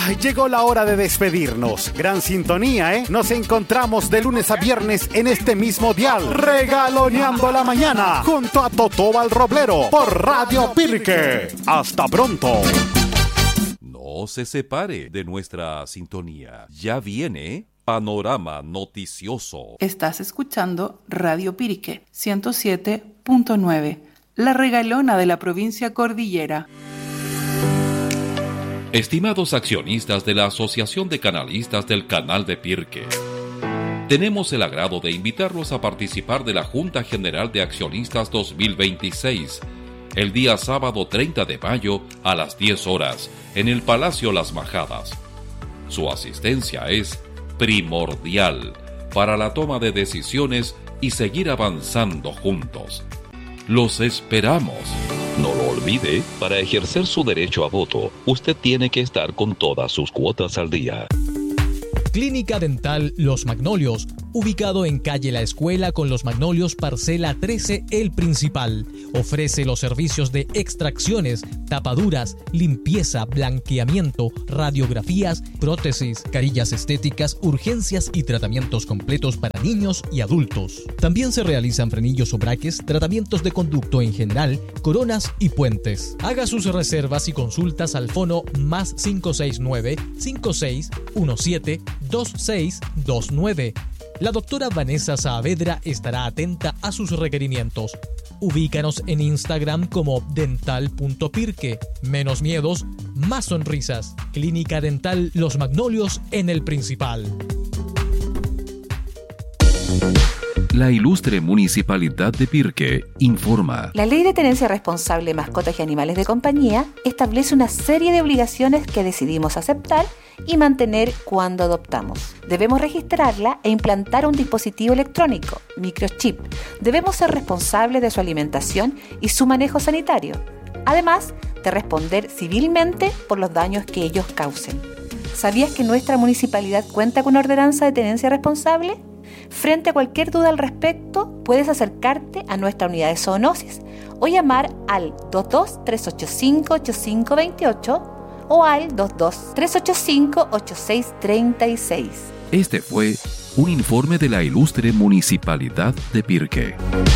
Llegó la hora de despedirnos. Gran sintonía, ¿eh? Nos encontramos de lunes a viernes en este mismo dial, regaloneando la mañana, junto a Totó Roblero, por Radio Pirque. ¡Hasta pronto! No se separe de nuestra sintonía. Ya viene Panorama Noticioso. Estás escuchando Radio Pirque 107.9, la regalona de la provincia cordillera. Estimados accionistas de la Asociación de Canalistas del Canal de Pirque, tenemos el agrado de invitarlos a participar de la Junta General de Accionistas 2026, el día sábado 30 de mayo a las 10 horas, en el Palacio Las Majadas. Su asistencia es primordial para la toma de decisiones y seguir avanzando juntos. Los esperamos. No lo olvide, para ejercer su derecho a voto, usted tiene que estar con todas sus cuotas al día. Clínica Dental Los Magnolios, ubicado en calle La Escuela con Los Magnolios, parcela 13, El Principal. Ofrece los servicios de extracciones, tapaduras, limpieza, blanqueamiento, radiografías, prótesis, carillas estéticas, urgencias y tratamientos completos para niños y adultos. También se realizan frenillos o braques, tratamientos de conducto en general, coronas y puentes. Haga sus reservas y consultas al fono más 569-5617-2629. La doctora Vanessa Saavedra estará atenta a sus requerimientos. Ubícanos en Instagram como dental.pirque. Menos miedos, más sonrisas. Clínica Dental Los Magnolios en El Principal. La ilustre Municipalidad de Pirque informa. La Ley de Tenencia Responsable de Mascotas y Animales de Compañía establece una serie de obligaciones que decidimos aceptar y mantener cuando adoptamos. Debemos registrarla e implantar un dispositivo electrónico, microchip. Debemos ser responsables de su alimentación y su manejo sanitario, además de responder civilmente por los daños que ellos causen. ¿Sabías que nuestra municipalidad cuenta con ordenanza de tenencia responsable? Frente a cualquier duda al respecto, puedes acercarte a nuestra unidad de zoonosis o llamar al 22-385-8528 o al 22-385-8636. Este fue un informe de la ilustre Municipalidad de Pirque.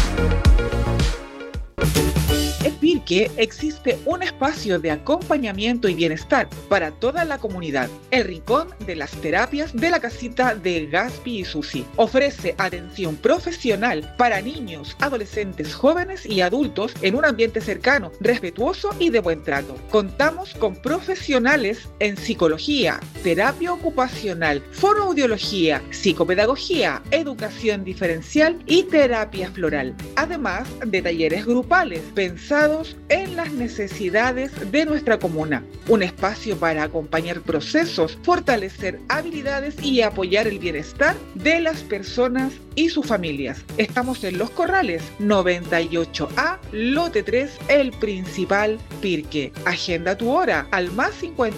En Pirque existe un espacio de acompañamiento y bienestar para toda la comunidad. El Rincón de las Terapias de la Casita de Gaspi y Susi ofrece atención profesional para niños, adolescentes, jóvenes y adultos en un ambiente cercano, respetuoso y de buen trato. Contamos con profesionales en psicología, terapia ocupacional, fonoaudiología, psicopedagogía, educación diferencial y terapia floral, además de talleres grupales pensados en las necesidades de nuestra comuna. Un espacio para acompañar procesos, fortalecer habilidades y apoyar el bienestar de las personas y sus familias. Estamos en Los Corrales, 98A, lote 3, El Principal, Pirque. Agenda tu hora al más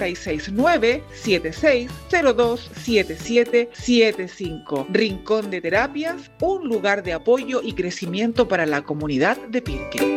569-7602-7775. Rincón de Terapias, un lugar de apoyo y crecimiento para la comunidad de Pirque.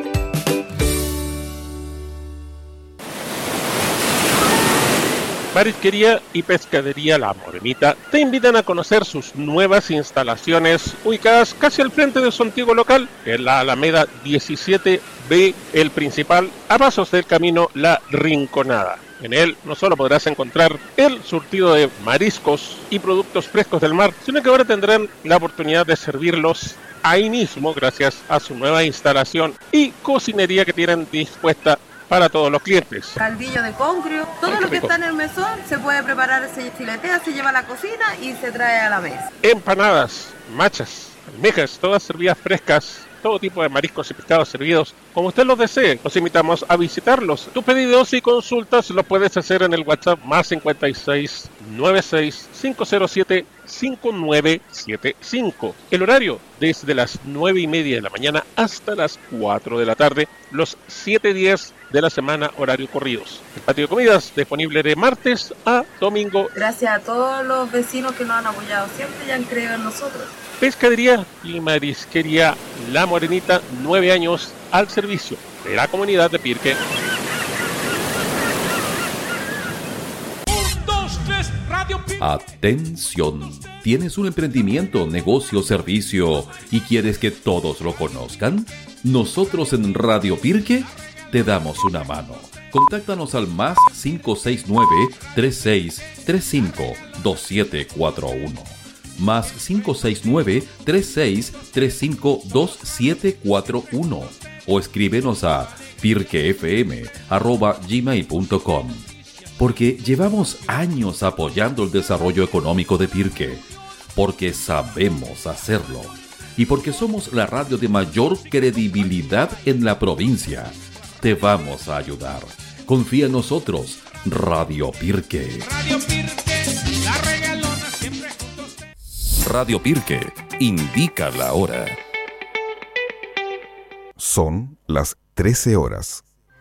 Marisquería y Pescadería La Morenita te invitan a conocer sus nuevas instalaciones ubicadas casi al frente de su antiguo local, en la Alameda 17B, El Principal, a pasos del camino La Rinconada. En él no solo podrás encontrar el surtido de mariscos y productos frescos del mar, sino que ahora tendrán la oportunidad de servirlos ahí mismo gracias a su nueva instalación y cocinería que tienen dispuesta para todos los clientes. Caldillo de congrio, todo lo que está en el mesón se puede preparar, se filetea, se lleva a la cocina y se trae a la mesa. Empanadas, machas, almejas, todas servidas frescas, todo tipo de mariscos y pescados servidos como usted los desee. Los invitamos a visitarlos. Tus pedidos y consultas los puedes hacer en el WhatsApp más 56 96 507 5975. El horario desde las 9:30 de la mañana hasta las 4 de la tarde, los 7 días de la semana, horario corridos. El patio de comidas disponible de martes a domingo. Gracias a todos los vecinos que nos han apoyado siempre y han creído en nosotros. Pescadería y Marisquería La Morenita, 9 años al servicio de la comunidad de Pirque. 1, 2, Atención, ¿tienes un emprendimiento, negocio, servicio y quieres que todos lo conozcan? Nosotros en Radio Pirque te damos una mano. Contáctanos al más 569-3635-2741. Más 569-3635-2741. O escríbenos a pirquefm@gmail.com. Porque llevamos años apoyando el desarrollo económico de Pirque. Porque sabemos hacerlo. Y porque somos la radio de mayor credibilidad en la provincia. Te vamos a ayudar. Confía en nosotros, Radio Pirque. Radio Pirque, la regalona siempre juntos. Radio Pirque indica la hora. Son las 13 horas.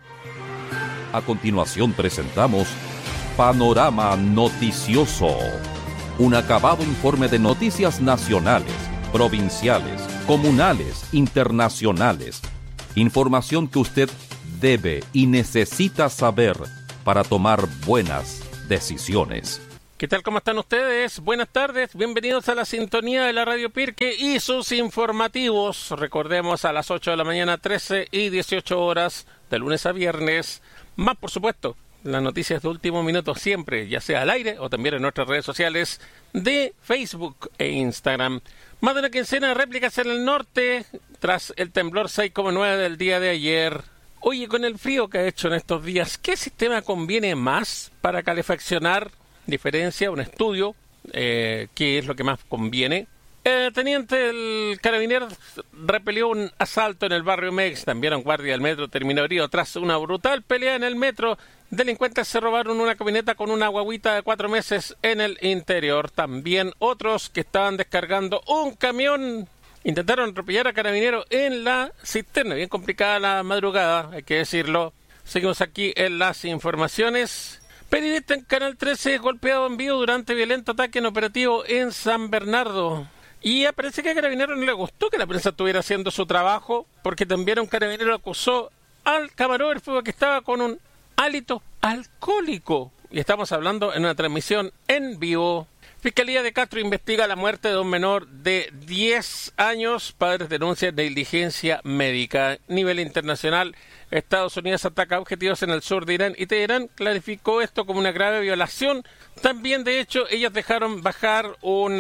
A continuación presentamos Panorama Noticioso. Un acabado informe de noticias nacionales, provinciales, comunales, internacionales. Información que usted debe y necesita saber para tomar buenas decisiones. ¿Qué tal? ¿Cómo están ustedes? Buenas tardes, bienvenidos a la sintonía de la Radio Pirque y sus informativos. Recordemos, a las 8 de la mañana, 13 y 18 horas, de lunes a viernes. Más, por supuesto, las noticias de último minuto siempre, ya sea al aire o también en nuestras redes sociales de Facebook e Instagram. Más de una quincena de réplicas en el norte, tras el temblor 6,9 del día de ayer. Oye, con el frío que ha hecho en estos días, ¿qué sistema conviene más para calefaccionar? Diferencia, un estudio, qué es lo que más conviene. Teniente del Carabinero repelió un asalto en el barrio Mex. También un guardia del metro terminó herido tras una brutal pelea en el metro. Delincuentes se robaron una camioneta con una guaguita de 4 meses en el interior. También otros que estaban descargando un camión intentaron atropellar a Carabinero en la cisterna. Bien complicada la madrugada, hay que decirlo. Seguimos aquí en las informaciones. Periodista en Canal 13 golpeado en vivo durante violento ataque en operativo en San Bernardo. Y parece que a Carabinero no le gustó que la prensa estuviera haciendo su trabajo, porque también un carabinero acusó al camarógrafo que estaba con un hálito alcohólico. Y estamos hablando en una transmisión en vivo. Fiscalía de Castro investiga la muerte de un menor de 10 años. Padres denuncian negligencia médica. A nivel internacional, Estados Unidos ataca objetivos en el sur de Irán y Teherán clarificó esto como una grave violación. También, de hecho, ellos dejaron bajar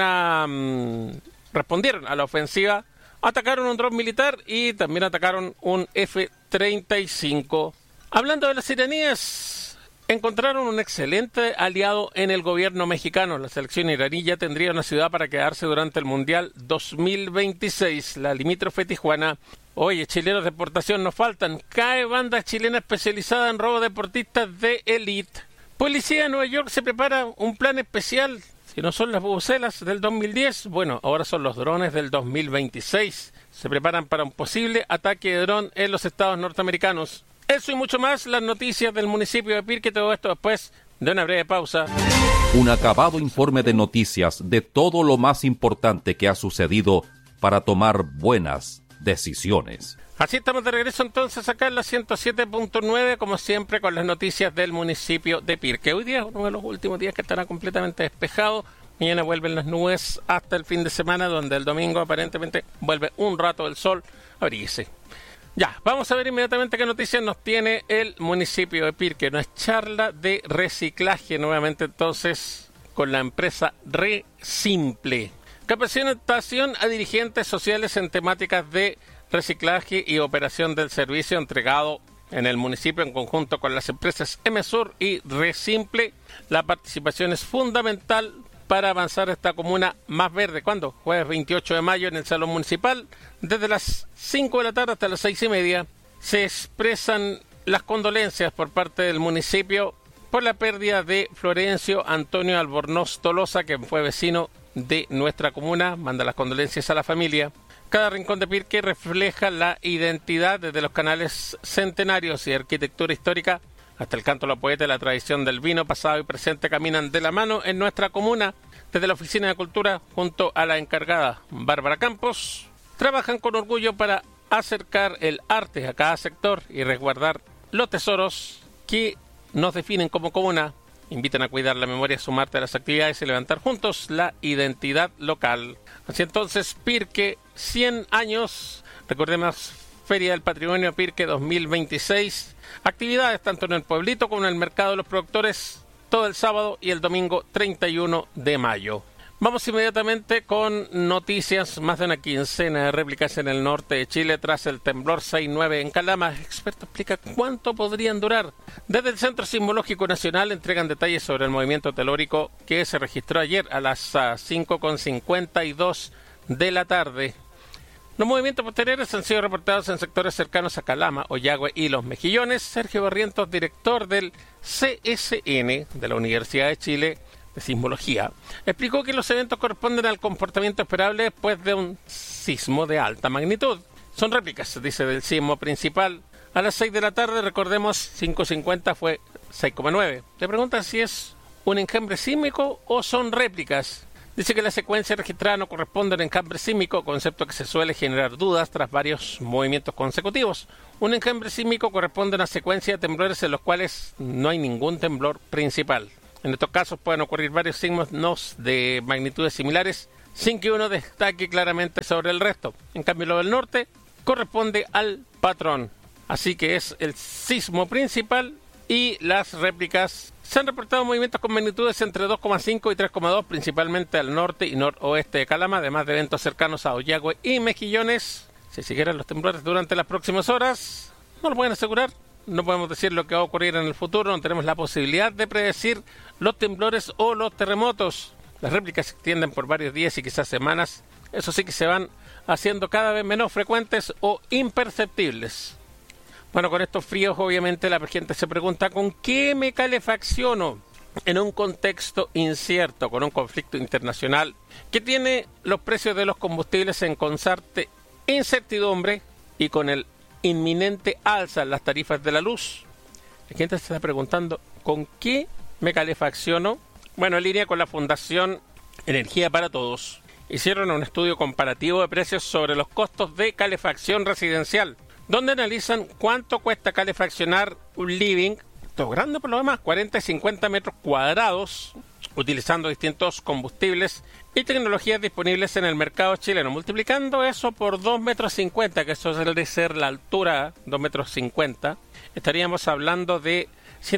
respondieron a la ofensiva, atacaron un dron militar y también atacaron un F-35. Hablando de las iraníes, encontraron un excelente aliado en el gobierno mexicano. La selección iraní ya tendría una ciudad para quedarse durante el Mundial 2026, la limítrofe Tijuana. Oye, chilenos de deportación nos faltan. Cae banda chilena especializada en robo de deportistas de élite. Policía de Nueva York se prepara un plan especial. Si no son las bubucelas del 2010, bueno, ahora son los drones del 2026. Se preparan para un posible ataque de dron en los estados norteamericanos. Eso y mucho más, las noticias del municipio de Pirque, todo esto después de una breve pausa. Un acabado informe de noticias de todo lo más importante que ha sucedido para tomar buenas decisiones. Así estamos de regreso entonces acá en la 107.9, como siempre, con las noticias del municipio de Pirque. Hoy día es uno de los últimos días que estará completamente despejado. Mañana vuelven las nubes hasta el fin de semana, donde el domingo aparentemente vuelve un rato el sol. Abríguese. Ya, vamos a ver inmediatamente qué noticias nos tiene el municipio de Pirque. Una charla de reciclaje nuevamente entonces con la empresa Resimple. Capacitación a dirigentes sociales en temáticas de reciclaje y operación del servicio entregado en el municipio en conjunto con las empresas MSUR y Resimple. La participación es fundamental para avanzar esta comuna más verde. ¿Cuándo? Jueves 28 de mayo en el Salón Municipal, desde las 5 de la tarde hasta las 6:30. Se expresan las condolencias por parte del municipio por la pérdida de Florencio Antonio Albornoz Tolosa, que fue vecino de nuestra comuna. Manda las condolencias a la familia. Cada rincón de Pirque refleja la identidad desde los canales centenarios y arquitectura histórica hasta el canto de la poeta y la tradición del vino pasado y presente caminan de la mano en nuestra comuna. Desde la Oficina de Cultura, junto a la encargada Bárbara Campos, trabajan con orgullo para acercar el arte a cada sector y resguardar los tesoros que nos definen como comuna invitan a cuidar la memoria, sumarte a las actividades y levantar juntos la identidad local. Así entonces, Pirque, 100 años, recordemos, Feria del Patrimonio Pirque 2026, actividades tanto en el pueblito como en el mercado de los productores, todo el sábado y el domingo 31 de mayo. Vamos inmediatamente con noticias. Más de una quincena de réplicas en el norte de Chile tras el temblor 6.9 en Calama. Experto explica cuánto podrían durar. Desde el Centro Sismológico Nacional entregan detalles sobre el movimiento telúrico que se registró ayer a las 5:52 de la tarde. Los movimientos posteriores han sido reportados en sectores cercanos a Calama, Ollagüe y Los Mejillones. Sergio Barrientos, director del CSN de la Universidad de Chile de Sismología, explicó que los eventos corresponden al comportamiento esperable después de un sismo de alta magnitud. Son réplicas, dice, del sismo principal. A las 6 de la tarde, recordemos, 5:50 fue 6,9. Le preguntan si es un enjambre sísmico o son réplicas. Dice que la secuencia registrada no corresponde al enjambre sísmico, concepto que se suele generar dudas tras varios movimientos consecutivos. Un enjambre sísmico corresponde a una secuencia de temblores en los cuales no hay ningún temblor principal. En estos casos pueden ocurrir varios sismos de magnitudes similares sin que uno destaque claramente sobre el resto. En cambio, lo del norte corresponde al patrón. Así que es el sismo principal y las réplicas. Se han reportado movimientos con magnitudes entre 2,5 y 3,2, principalmente al norte y noroeste de Calama, además de eventos cercanos a Ollagüe y Mejillones. Si siguieran los temblores durante las próximas horas, no lo pueden asegurar. No podemos decir lo que va a ocurrir en el futuro, no tenemos la posibilidad de predecir los temblores o los terremotos. Las réplicas se extienden por varios días y quizás semanas. Eso sí que se van haciendo cada vez menos frecuentes o imperceptibles. Bueno, con estos fríos, obviamente, la gente se pregunta ¿con qué me calefacciono? En un contexto incierto, con un conflicto internacional que tiene los precios de los combustibles en constante incertidumbre y con el inminente alza en las tarifas de la luz. La gente se está preguntando ¿con qué me calefacciono? Bueno, en línea con la Fundación Energía para Todos, hicieron un estudio comparativo de precios sobre los costos de calefacción residencial, donde analizan cuánto cuesta calefaccionar un living, todo grande por lo demás, 40 y 50 metros cuadrados, utilizando distintos combustibles y tecnologías disponibles en el mercado chileno. Multiplicando eso por 2,50 metros, que eso debe ser la altura, 2,50 metros, estaríamos hablando de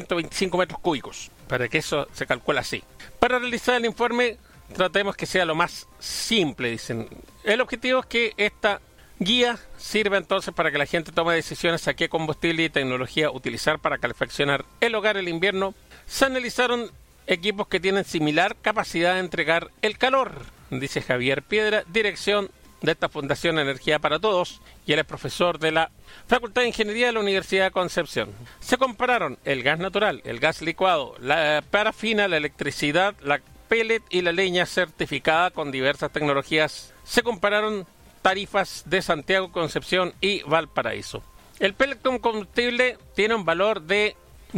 125 metros cúbicos, para que eso se calcule así. Para realizar el informe, tratemos que sea lo más simple, dicen. El objetivo es que esta guía sirva entonces para que la gente tome decisiones a qué combustible y tecnología utilizar para calefaccionar el hogar el invierno. Se analizaron equipos que tienen similar capacidad de entregar el calor, dice Javier Piedra, dirección de esta Fundación Energía para Todos, y él es profesor de la Facultad de Ingeniería de la Universidad de Concepción. Se compararon el gas natural, el gas licuado, la parafina, la electricidad, la pellet y la leña certificada con diversas tecnologías. Se compararon tarifas de Santiago, Concepción y Valparaíso. El pellet como combustible tiene un valor de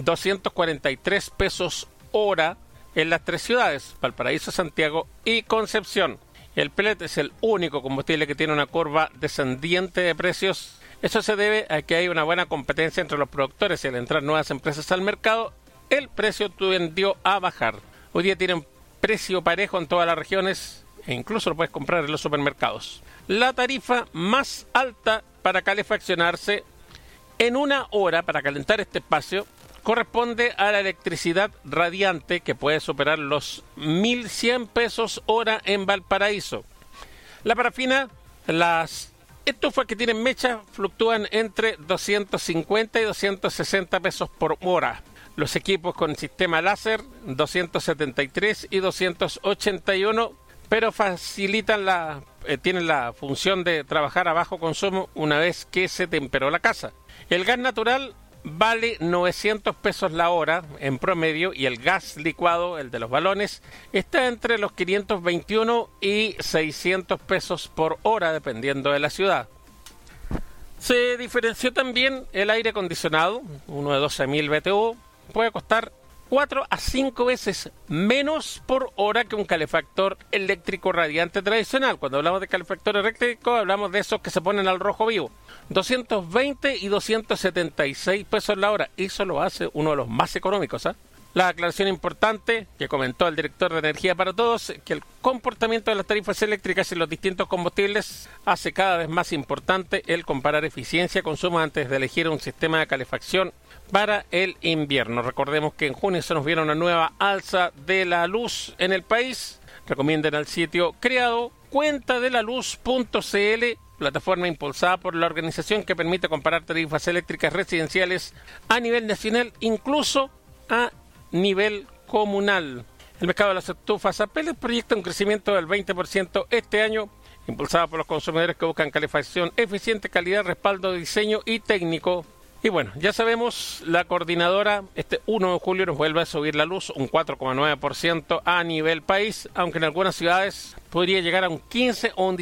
243 pesos hora en las tres ciudades, Valparaíso, Santiago y Concepción. El pellet es el único combustible que tiene una curva descendiente de precios. Eso se debe a que hay una buena competencia entre los productores y al entrar nuevas empresas al mercado, el precio tendió a bajar. Hoy día tiene un precio parejo en todas las regiones e incluso lo puedes comprar en los supermercados. La tarifa más alta para calefaccionarse en una hora para calentar este espacio corresponde a la electricidad radiante, que puede superar los 1.100 pesos hora en Valparaíso. La parafina, las estufas que tienen mecha fluctúan entre 250 y 260 pesos por hora. Los equipos con sistema láser, 273 y 281, pero facilitan tienen la función de trabajar a bajo consumo una vez que se temperó la casa. El gas natural vale 900 pesos la hora en promedio y el gas licuado, el de los balones, está entre los 521 y 600 pesos por hora dependiendo de la ciudad. Se diferenció también el aire acondicionado, uno de 12.000 BTU, puede costar 4 a 5 veces menos por hora que un calefactor eléctrico radiante tradicional. Cuando hablamos de calefactor eléctrico, hablamos de esos que se ponen al rojo vivo. 220 y 276 pesos la hora. Eso lo hace uno de los más económicos, ¿eh? La aclaración importante que comentó el director de Energía para Todos, que el comportamiento de las tarifas eléctricas y los distintos combustibles hace cada vez más importante el comparar eficiencia y consumo antes de elegir un sistema de calefacción para el invierno. Recordemos que en junio se nos viene una nueva alza de la luz en el país. Recomienden al sitio creado cuentadelaluz.cl, plataforma impulsada por la organización que permite comparar tarifas eléctricas residenciales a nivel nacional, incluso a nivel comunal. El mercado de las estufas a pellet proyecta un crecimiento del 20% este año, impulsado por los consumidores que buscan calefacción eficiente, calidad, respaldo, diseño y técnico. Y bueno, ya sabemos, la coordinadora este 1 de julio nos vuelve a subir la luz un 4,9% a nivel país, aunque en algunas ciudades podría llegar a un 15 o un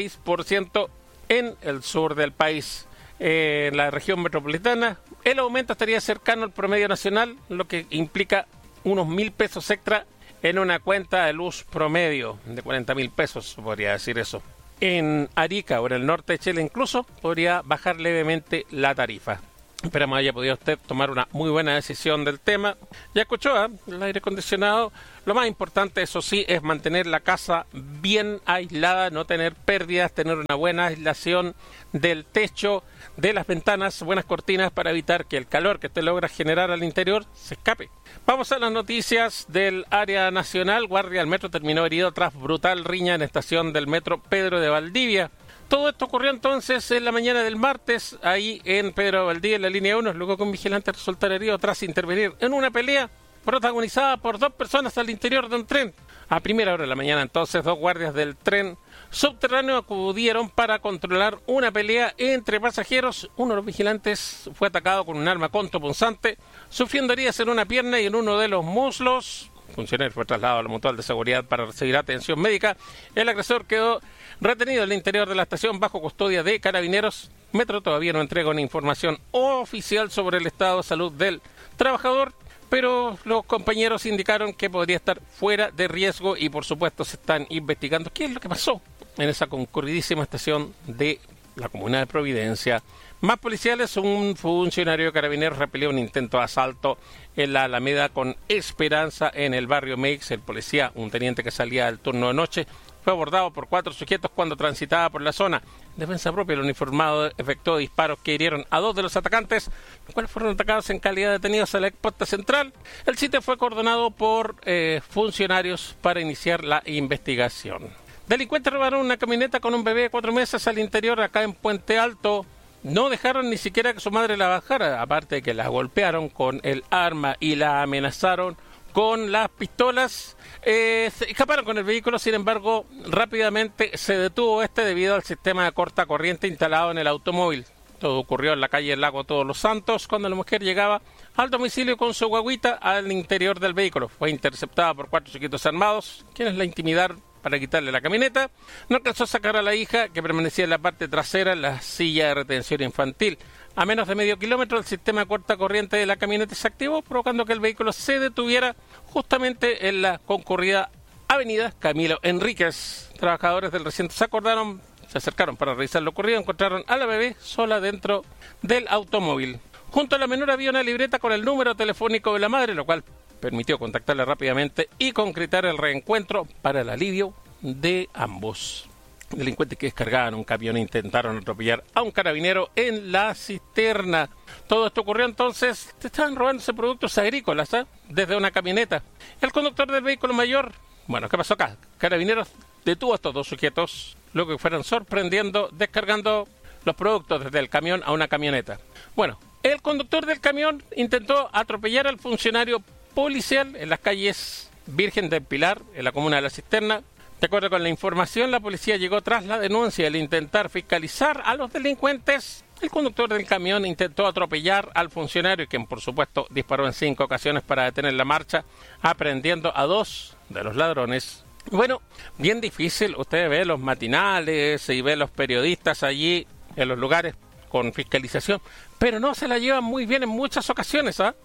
16% en el sur del país. En la región metropolitana, el aumento estaría cercano al promedio nacional, lo que implica unos 1.000 pesos extra en una cuenta de luz promedio de 40.000 pesos, podría decir eso. En Arica o en el norte de Chile incluso podría bajar levemente la tarifa. Esperamos haya podido usted tomar una muy buena decisión del tema. Ya escuchó, el aire acondicionado. Lo más importante, eso sí, es mantener la casa bien aislada, no tener pérdidas, tener una buena aislación del techo, de las ventanas, buenas cortinas para evitar que el calor que usted logra generar al interior se escape. Vamos a las noticias del área nacional. Guardia del metro terminó herido tras brutal riña en estación del metro Pedro de Valdivia. Todo esto ocurrió entonces en la mañana del martes, ahí en Pedro de Valdivia, en la línea 1, luego que un vigilante resultara herido tras intervenir en una pelea protagonizada por 2 personas al interior de un tren. A primera hora de la mañana, entonces, 2 guardias del tren subterráneo acudieron para controlar una pelea entre pasajeros. Uno de los vigilantes fue atacado con un arma cortopunzante, sufriendo heridas en una pierna y en uno de los muslos. El funcionario fue trasladado a la mutual de seguridad para recibir atención médica. El agresor quedó retenido en el interior de la estación bajo custodia de carabineros. Metro todavía no entrega una información oficial sobre el estado de salud del trabajador, pero los compañeros indicaron que podría estar fuera de riesgo y por supuesto se están investigando qué es lo que pasó en esa concurridísima estación de la comuna de Providencia. Más policiales, un funcionario de carabineros repelió un intento de asalto en la Alameda con Esperanza en el barrio Meix. El policía, un teniente que salía del turno de noche, fue abordado por 4 sujetos cuando transitaba por la zona. En defensa propia, el uniformado efectuó disparos que hirieron a 2 de los atacantes, los cuales fueron atacados en calidad de detenidos a la expuesta central. El sitio fue coordinado por funcionarios para iniciar la investigación. Delincuentes robaron una camioneta con un bebé de 4 meses al interior acá en Puente Alto. No dejaron ni siquiera que su madre la bajara, aparte de que la golpearon con el arma y la amenazaron con las pistolas. Se escaparon con el vehículo, sin embargo, rápidamente se detuvo debido al sistema de corta corriente instalado en el automóvil. Todo ocurrió en la calle Lago Todos los Santos, cuando la mujer llegaba al domicilio con su guaguita al interior del vehículo. Fue interceptada por 4 chiquitos armados, quienes la intimidaron para quitarle la camioneta. No alcanzó a sacar a la hija, que permanecía en la parte trasera, en la silla de retención infantil. A menos de medio kilómetro, el sistema de corta corriente de la camioneta se activó, provocando que el vehículo se detuviera justamente en la concurrida avenida Camilo Enríquez. Trabajadores del recinto se acercaron para revisar lo ocurrido. Encontraron a la bebé sola dentro del automóvil. Junto a la menor había una libreta con el número telefónico de la madre, lo cual permitió contactarla rápidamente y concretar el reencuentro para el alivio de ambos. Delincuentes que descargaban un camión e intentaron atropellar a un carabinero en la cisterna. Todo esto ocurrió entonces, estaban robándose productos agrícolas, desde una camioneta. El conductor del vehículo mayor, bueno, ¿qué pasó acá? Carabineros detuvo a estos 2 sujetos, luego que fueron sorprendiendo, descargando los productos desde el camión a una camioneta. Bueno, el conductor del camión intentó atropellar al funcionario policial en las calles Virgen del Pilar, en la comuna de La Cisterna. De acuerdo con la información, la policía llegó tras la denuncia. Al intentar fiscalizar a los delincuentes, el conductor del camión intentó atropellar al funcionario, quien por supuesto disparó en 5 ocasiones para detener la marcha, aprehendiendo a 2 de los ladrones. Bueno, bien difícil, usted ve los matinales y ve los periodistas allí en los lugares con fiscalización, pero no se la llevan muy bien en muchas ocasiones,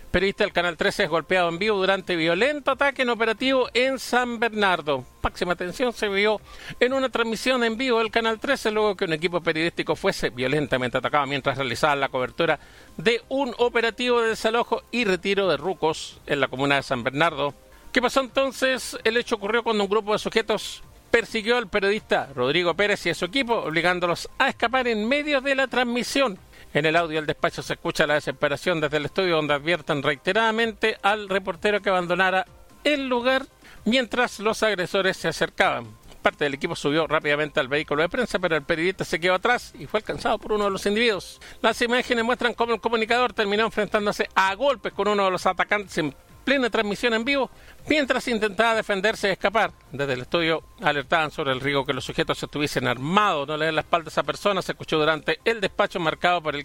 Periodista del Canal 13 es golpeado en vivo durante violento ataque en operativo en San Bernardo. Máxima atención se vio en una transmisión en vivo del Canal 13 luego que un equipo periodístico fuese violentamente atacado mientras realizaban la cobertura de un operativo de desalojo y retiro de rucos en la comuna de San Bernardo. ¿Qué pasó entonces? El hecho ocurrió cuando un grupo de sujetos persiguió al periodista Rodrigo Pérez y a su equipo, obligándolos a escapar en medio de la transmisión. En el audio del despacho se escucha la desesperación desde el estudio, donde advierten reiteradamente al reportero que abandonara el lugar mientras los agresores se acercaban. Parte del equipo subió rápidamente al vehículo de prensa, pero el periodista se quedó atrás y fue alcanzado por uno de los individuos. Las imágenes muestran cómo el comunicador terminó enfrentándose a golpes con uno de los atacantes en plena transmisión en vivo, mientras intentaba defenderse y escapar. Desde el estudio alertaban sobre el riesgo que los sujetos estuviesen armados. No le den la espalda a esa persona, se escuchó durante el despacho marcado por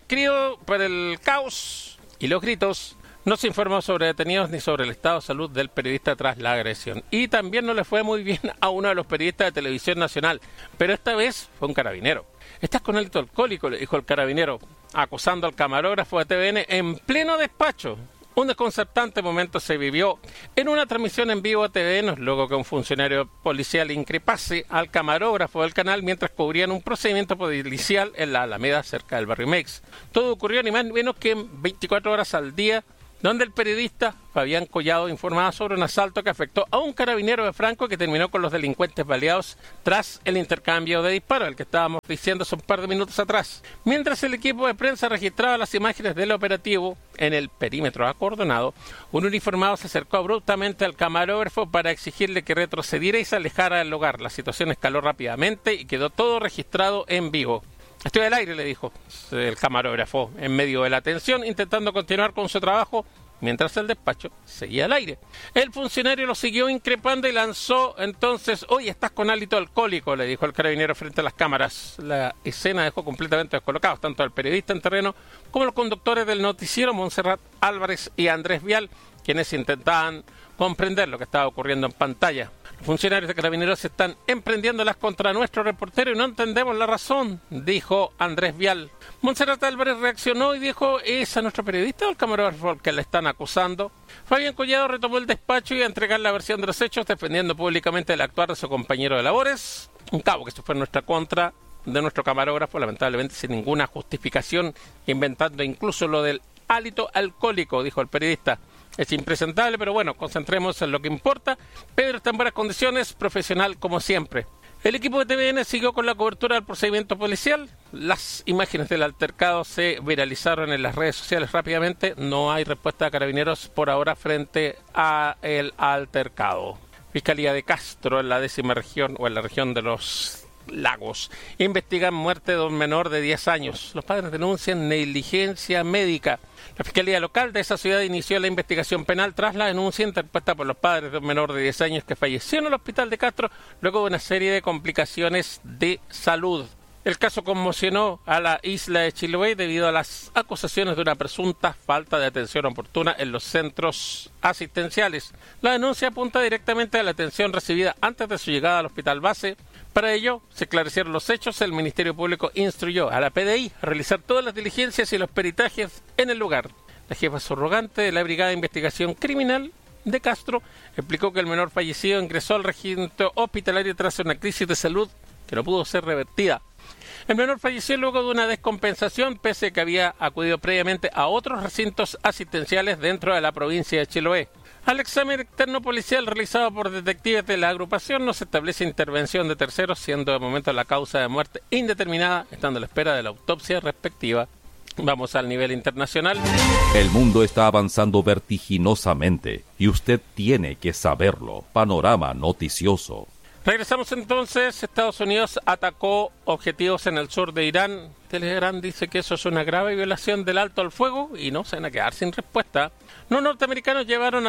el caos y los gritos. No se informó sobre detenidos ni sobre el estado de salud del periodista tras la agresión. Y también no le fue muy bien a uno de los periodistas de Televisión Nacional, pero esta vez fue un carabinero. «Estás con hálito alcohólico», le dijo el carabinero, acusando al camarógrafo de TVN en pleno despacho. Un desconcertante momento se vivió en una transmisión en vivo a TVN, luego que un funcionario policial increpase al camarógrafo del canal mientras cubrían un procedimiento policial en la Alameda, cerca del barrio Mex. Todo ocurrió ni más ni menos que en 24 horas al día, donde el periodista Fabián Collado informaba sobre un asalto que afectó a un carabinero de Franco que terminó con los delincuentes baleados tras el intercambio de disparos, el que estábamos diciendo hace un par de minutos atrás. Mientras el equipo de prensa registraba las imágenes del operativo en el perímetro acordonado, un uniformado se acercó abruptamente al camarógrafo para exigirle que retrocediera y se alejara del lugar. La situación escaló rápidamente y quedó todo registrado en vivo. «Estoy al aire», le dijo el camarógrafo en medio de la tensión, intentando continuar con su trabajo mientras el despacho seguía al aire. El funcionario lo siguió increpando y lanzó entonces: «Oye, estás con hálito alcohólico», le dijo el carabinero frente a las cámaras. La escena dejó completamente descolocados tanto al periodista en terreno como los conductores del noticiero, Montserrat Álvarez y Andrés Vial, quienes intentaban comprender lo que estaba ocurriendo en pantalla. «Los funcionarios de Carabineros están emprendiéndolas contra nuestro reportero y no entendemos la razón», dijo Andrés Vial. Montserrat Álvarez reaccionó y dijo: «¿Es a nuestro periodista o al camarógrafo al que le están acusando?». Fabián Collado retomó el despacho y a entregar la versión de los hechos, defendiendo públicamente el actuar de su compañero de labores. Un cabo que se fue en nuestra contra de nuestro camarógrafo, lamentablemente sin ninguna justificación, inventando incluso lo del hálito alcohólico, dijo el periodista. «Es impresentable, pero bueno, concentremos en lo que importa. Pedro está en buenas condiciones, profesional como siempre». El equipo de TVN siguió con la cobertura del procedimiento policial. Las imágenes del altercado se viralizaron en las redes sociales rápidamente. No hay respuesta de Carabineros por ahora frente a el altercado. Fiscalía de Castro, en la 10ª región o en la región de los Lagos, investigan muerte de un menor de 10 años. Los padres denuncian negligencia médica. La Fiscalía Local de esa ciudad inició la investigación penal tras la denuncia interpuesta por los padres de un menor de 10 años que falleció en el hospital de Castro luego de una serie de complicaciones de salud. El caso conmocionó a la isla de Chiloé debido a las acusaciones de una presunta falta de atención oportuna en los centros asistenciales. La denuncia apunta directamente a la atención recibida antes de su llegada al hospital base. Para ello, se esclarecieron los hechos. El Ministerio Público instruyó a la PDI a realizar todas las diligencias y los peritajes en el lugar. La jefa subrogante de la Brigada de Investigación Criminal de Castro explicó que el menor fallecido ingresó al recinto hospitalario tras una crisis de salud que no pudo ser revertida. El menor falleció luego de una descompensación, pese a que había acudido previamente a otros recintos asistenciales dentro de la provincia de Chiloé. Al examen externo policial realizado por detectives de la agrupación no se establece intervención de terceros, siendo de momento la causa de muerte indeterminada, estando a la espera de la autopsia respectiva. Vamos al nivel internacional. El mundo está avanzando vertiginosamente y usted tiene que saberlo. Panorama noticioso. Regresamos entonces. Estados Unidos atacó objetivos en el sur de Irán. Teherán dice que eso es una grave violación del alto al fuego y no se van a quedar sin respuesta. Los norteamericanos llevaron a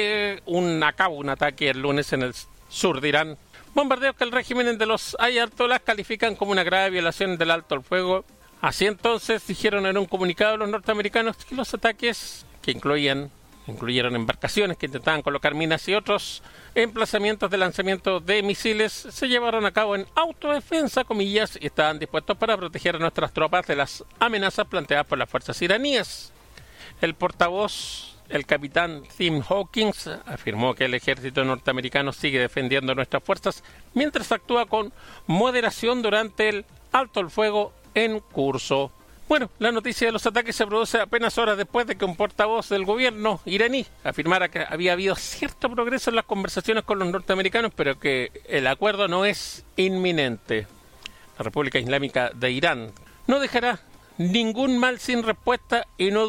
cabo un ataque el lunes en el sur de Irán. Bombardeos que el régimen de los ayatolás califican como una grave violación del alto al fuego. Así entonces dijeron en un comunicado los norteamericanos que los ataques, que incluyeron embarcaciones que intentaban colocar minas y otros emplazamientos de lanzamiento de misiles, se llevaron a cabo en autodefensa, comillas, y estaban dispuestos para proteger a nuestras tropas de las amenazas planteadas por las fuerzas iraníes. El portavoz El capitán Tim Hawkins afirmó que el ejército norteamericano sigue defendiendo nuestras fuerzas mientras actúa con moderación durante el alto el fuego en curso. Bueno, la noticia de los ataques se produce apenas horas después de que un portavoz del gobierno iraní afirmara que había habido cierto progreso en las conversaciones con los norteamericanos, pero que el acuerdo no es inminente. La República Islámica de Irán no dejará ningún mal sin respuesta y no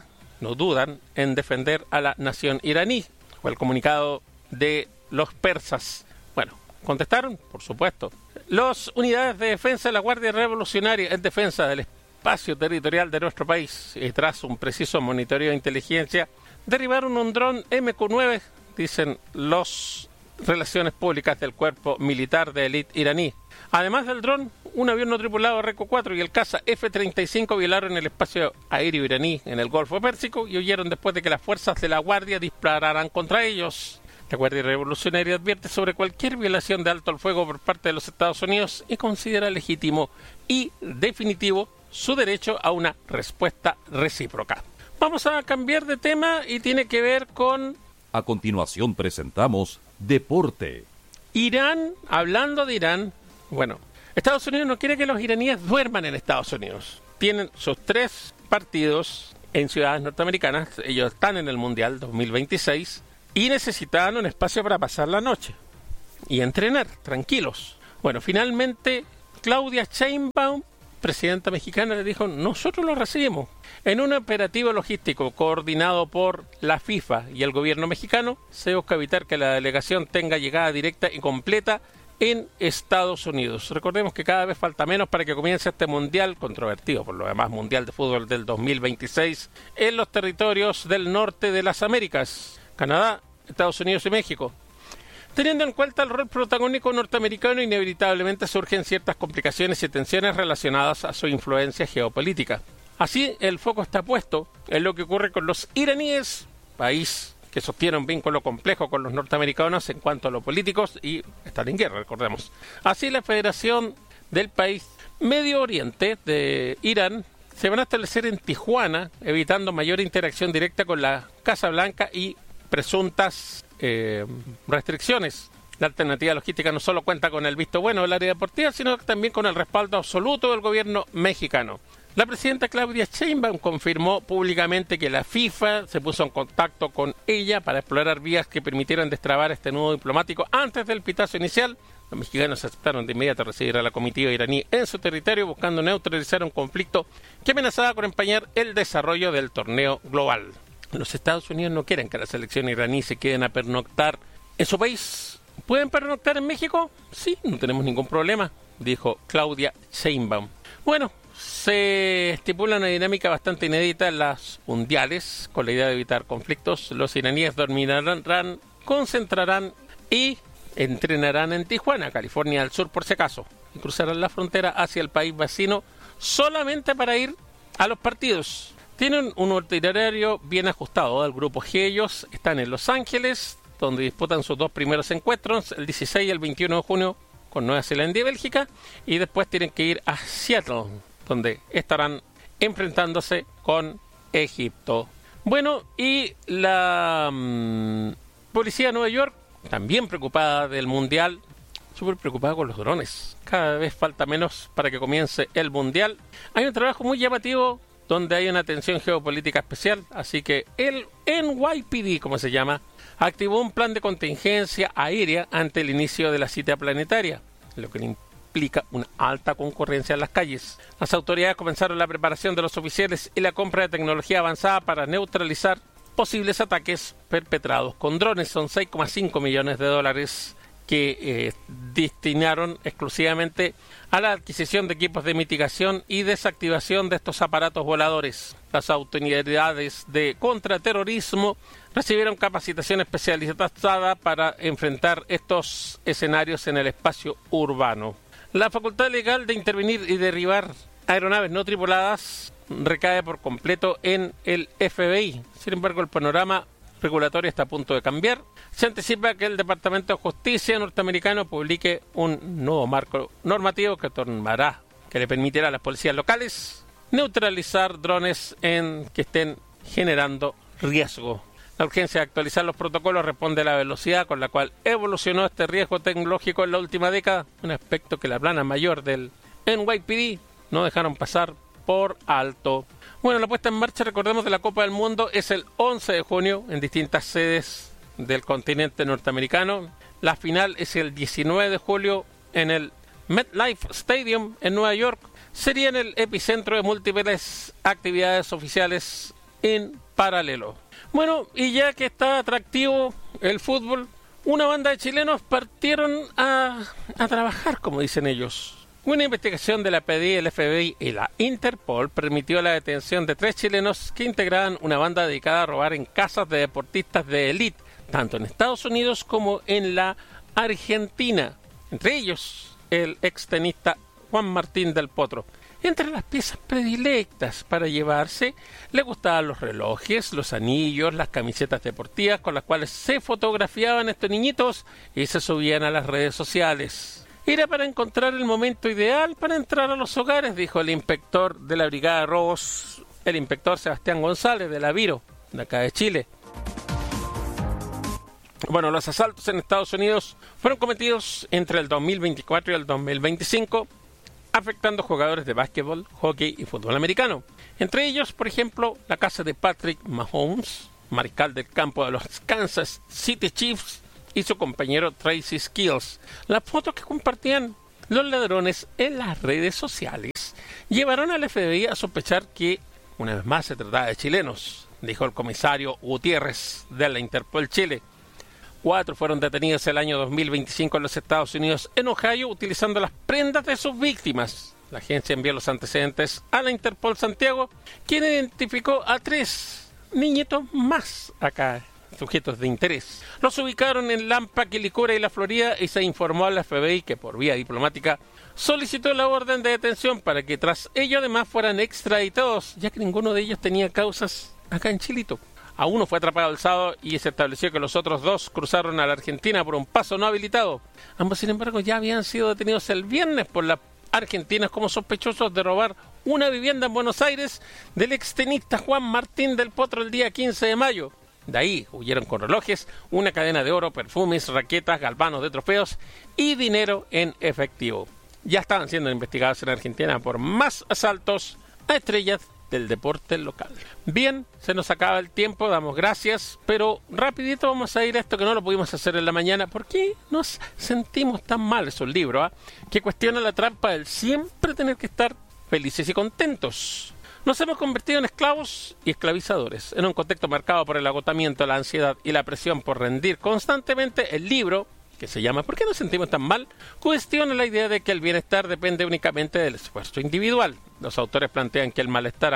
dudan en defender a la nación iraní. Fue el comunicado de los persas. Bueno, ¿contestaron? Por supuesto. Las unidades de defensa de la Guardia Revolucionaria en defensa del espacio territorial de nuestro país y tras un preciso monitoreo de inteligencia derribaron un dron MQ-9, dicen las relaciones públicas del cuerpo militar de élite iraní. Además del dron, un avión no tripulado RQ-4 y el caza F-35 violaron el espacio aéreo iraní en el Golfo Pérsico y huyeron después de que las fuerzas de la Guardia dispararan contra ellos. La Guardia Revolucionaria advierte sobre cualquier violación de alto el fuego por parte de los Estados Unidos y considera legítimo y definitivo su derecho a una respuesta recíproca. Vamos a cambiar de tema y tiene que ver con... A continuación presentamos Deporte. Irán, hablando de Irán, bueno, Estados Unidos no quiere que los iraníes duerman en Estados Unidos. Tienen sus 3 partidos en ciudades norteamericanas, ellos están en el Mundial 2026 y necesitaban un espacio para pasar la noche y entrenar tranquilos. Bueno, finalmente Claudia Sheinbaum, presidenta mexicana, le dijo: nosotros lo recibimos. En un operativo logístico coordinado por la FIFA y el gobierno mexicano, se busca evitar que la delegación tenga llegada directa y completa en Estados Unidos. Recordemos que cada vez falta menos para que comience este mundial, controvertido por lo demás, mundial de fútbol del 2026, en los territorios del norte de las Américas, Canadá, Estados Unidos y México. Teniendo en cuenta el rol protagónico norteamericano, inevitablemente surgen ciertas complicaciones y tensiones relacionadas a su influencia geopolítica. Así, el foco está puesto en lo que ocurre con los iraníes, país que sostiene un vínculo complejo con los norteamericanos en cuanto a lo políticos y están en guerra, recordemos. Así, la Federación del país Medio Oriente de Irán se van a establecer en Tijuana, evitando mayor interacción directa con la Casa Blanca y presuntas restricciones. La alternativa logística no solo cuenta con el visto bueno del área deportiva, sino también con el respaldo absoluto del gobierno mexicano. La presidenta Claudia Sheinbaum confirmó públicamente que la FIFA se puso en contacto con ella para explorar vías que permitieran destrabar este nudo diplomático antes del pitazo inicial. Los mexicanos aceptaron de inmediato recibir a la comitiva iraní en su territorio, buscando neutralizar un conflicto que amenazaba con empañar el desarrollo del torneo global. Los Estados Unidos no quieren que la selección iraní se queden a pernoctar en su país. ¿Pueden pernoctar en México? Sí, no tenemos ningún problema, dijo Claudia Sheinbaum. Bueno, se estipula una dinámica bastante inédita en las mundiales, con la idea de evitar conflictos. Los iraníes dormirán, concentrarán y entrenarán en Tijuana, California del Sur, por si acaso, y cruzarán la frontera hacia el país vecino solamente para ir a los partidos. Tienen un itinerario bien ajustado. El grupo G, ellos están en Los Ángeles, donde disputan sus 2 primeros encuentros, el 16 y el 21 de junio, con Nueva Zelanda y Bélgica, y después tienen que ir a Seattle, donde estarán enfrentándose con Egipto. Bueno, y la policía de Nueva York, también preocupada del Mundial, súper preocupada con los drones. Cada vez falta menos para que comience el Mundial. Hay un trabajo muy llamativo donde hay una tensión geopolítica especial, así que el NYPD, como se llama, activó un plan de contingencia aérea ante el inicio de la cita planetaria, lo que implica una alta concurrencia en las calles. Las autoridades comenzaron la preparación de los oficiales y la compra de tecnología avanzada para neutralizar posibles ataques perpetrados con drones. Son $6,5 millones que destinaron exclusivamente a la adquisición de equipos de mitigación y desactivación de estos aparatos voladores. Las autoridades de contraterrorismo recibieron capacitación especializada para enfrentar estos escenarios en el espacio urbano. La facultad legal de intervenir y derribar aeronaves no tripuladas recae por completo en el FBI. Sin embargo, el panorama regulatorio está a punto de cambiar. Se anticipa que el Departamento de Justicia norteamericano publique un nuevo marco normativo que le permitirá a las policías locales neutralizar drones que estén generando riesgo. La urgencia de actualizar los protocolos responde a la velocidad con la cual evolucionó este riesgo tecnológico en la última década, un aspecto que la plana mayor del NYPD no dejaron pasar por alto. Bueno, la puesta en marcha, recordemos, de la Copa del Mundo es el 11 de junio en distintas sedes del continente norteamericano. La final es el 19 de julio en el MetLife Stadium en Nueva York. Sería en el epicentro de múltiples actividades oficiales en paralelo. Bueno, y ya que está atractivo el fútbol, una banda de chilenos partieron a trabajar, como dicen ellos. Una investigación de la PDI, el FBI y la Interpol permitió la detención de 3 chilenos que integraban una banda dedicada a robar en casas de deportistas de élite, tanto en Estados Unidos como en la Argentina. Entre ellos, el extenista Juan Martín del Potro. Entre las piezas predilectas para llevarse, le gustaban los relojes, los anillos, las camisetas deportivas con las cuales se fotografiaban estos niñitos y se subían a las redes sociales. Era para encontrar el momento ideal para entrar a los hogares, dijo el inspector de la Brigada de Robos, el inspector Sebastián González de la Viro, de acá de Chile. Bueno, los asaltos en Estados Unidos fueron cometidos entre el 2024 y el 2025, afectando jugadores de básquetbol, hockey y fútbol americano. Entre ellos, por ejemplo, la casa de Patrick Mahomes, mariscal del campo de los Kansas City Chiefs, y su compañero Tracy Skills. Las fotos que compartían los ladrones en las redes sociales llevaron al FBI a sospechar que, una vez más, se trataba de chilenos, dijo el comisario Gutiérrez de la Interpol Chile. 4 fueron detenidos el año 2025 en los Estados Unidos, en Ohio, utilizando las prendas de sus víctimas. La agencia envió los antecedentes a la Interpol Santiago, quien identificó a 3 niñitos más acá, sujetos de interés. Los ubicaron en Lampa, Quilicura y la Florida y se informó a la FBI que por vía diplomática solicitó la orden de detención para que tras ello además fueran extraditados, ya que ninguno de ellos tenía causas acá en Chilito. A uno fue atrapado el sábado y se estableció que los otros 2 cruzaron a la Argentina por un paso no habilitado. Ambos, sin embargo, ya habían sido detenidos el viernes por la Argentina como sospechosos de robar una vivienda en Buenos Aires del extenista Juan Martín del Potro el día 15 de mayo. De ahí huyeron con relojes, una cadena de oro, perfumes, raquetas, galvanos de trofeos y dinero en efectivo. Ya estaban siendo investigados en Argentina por más asaltos a estrellas del deporte local. Bien, se nos acaba el tiempo, damos gracias, pero rapidito vamos a ir a esto que no lo pudimos hacer en la mañana. ¿Por qué nos sentimos tan mal? Es un libro que cuestiona la trampa del siempre tener que estar felices y contentos. Nos hemos convertido en esclavos y esclavizadores. En un contexto marcado por el agotamiento, la ansiedad y la presión por rendir constantemente, el libro, que se llama ¿Por qué nos sentimos tan mal?, cuestiona la idea de que el bienestar depende únicamente del esfuerzo individual. Los autores plantean que el malestar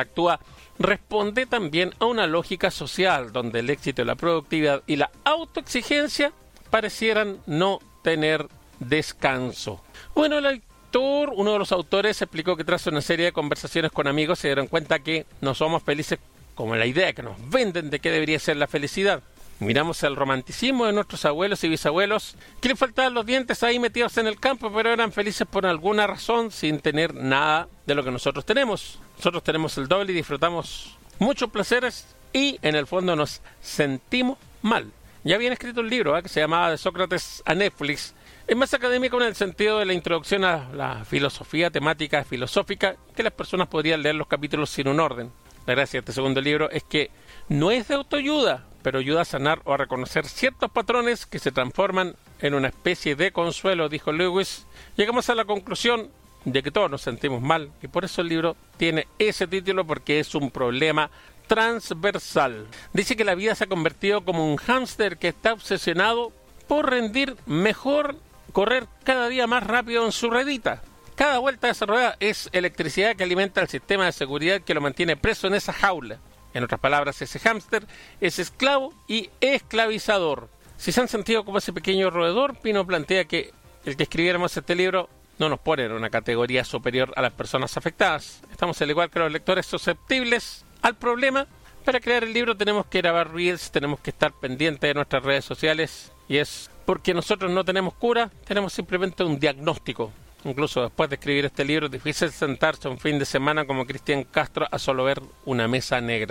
responde también a una lógica social, donde el éxito, la productividad y la autoexigencia parecieran no tener descanso. Bueno, uno de los autores explicó que tras una serie de conversaciones con amigos se dieron cuenta que no somos felices como la idea que nos venden de qué debería ser la felicidad. Miramos el romanticismo de nuestros abuelos y bisabuelos, que les faltaban los dientes ahí metidos en el campo, pero eran felices por alguna razón sin tener nada de lo que nosotros tenemos. Nosotros tenemos el doble y disfrutamos muchos placeres y en el fondo nos sentimos mal. Ya habían escrito un libro que se llamaba De Sócrates a Netflix. Es más académico en el sentido de la introducción a la filosofía, temática filosófica, que las personas podrían leer los capítulos sin un orden. La gracia de este segundo libro es que no es de autoayuda, pero ayuda a sanar o a reconocer ciertos patrones que se transforman en una especie de consuelo, dijo Lewis. Llegamos a la conclusión de que todos nos sentimos mal, y por eso el libro tiene ese título, porque es un problema transversal. Dice que la vida se ha convertido como un hámster que está obsesionado por rendir mejor, correr cada día más rápido en su ruedita. Cada vuelta de esa rueda es electricidad que alimenta el sistema de seguridad que lo mantiene preso en esa jaula. En otras palabras, ese hámster es esclavo y esclavizador. Si se han sentido como ese pequeño roedor, Pino plantea que el que escribiéramos este libro no nos pone en una categoría superior a las personas afectadas. Estamos al igual que los lectores susceptibles al problema. Para crear el libro tenemos que grabar reels, tenemos que estar pendientes de nuestras redes sociales, y es porque nosotros no tenemos cura, tenemos simplemente un diagnóstico. Incluso después de escribir este libro es difícil sentarse un fin de semana como Cristian Castro a solo ver una mesa negra.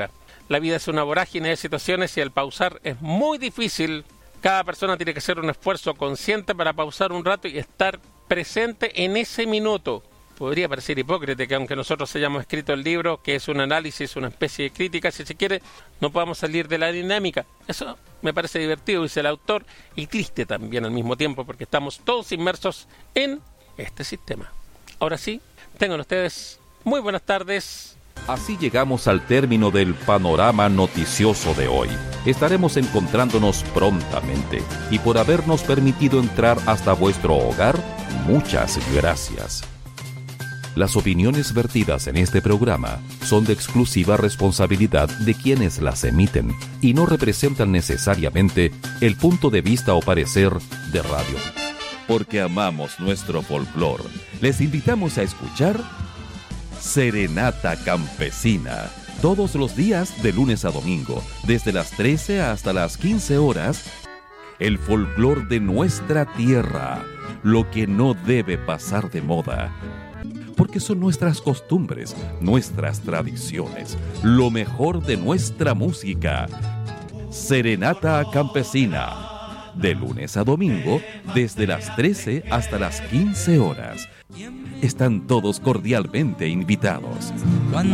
La vida es una vorágine de situaciones y el pausar es muy difícil. Cada persona tiene que hacer un esfuerzo consciente para pausar un rato y estar presente en ese minuto. Podría parecer hipócrita que aunque nosotros hayamos escrito el libro, que es un análisis, una especie de crítica, si se quiere, no podamos salir de la dinámica. Eso me parece divertido, dice el autor, y triste también al mismo tiempo, porque estamos todos inmersos en este sistema. Ahora sí, tengan ustedes muy buenas tardes. Así llegamos al término del panorama noticioso de hoy. Estaremos encontrándonos prontamente y por habernos permitido entrar hasta vuestro hogar, muchas gracias. Las opiniones vertidas en este programa son de exclusiva responsabilidad de quienes las emiten y no representan necesariamente el punto de vista o parecer de Radio. Porque amamos nuestro folclore, les invitamos a escuchar Serenata Campesina, todos los días de lunes a domingo, desde las 13 hasta las 15 horas, el folclore de nuestra tierra, lo que no debe pasar de moda, porque son nuestras costumbres, nuestras tradiciones, lo mejor de nuestra música. Serenata Campesina, de lunes a domingo, desde las 13 hasta las 15 horas. Están todos cordialmente invitados.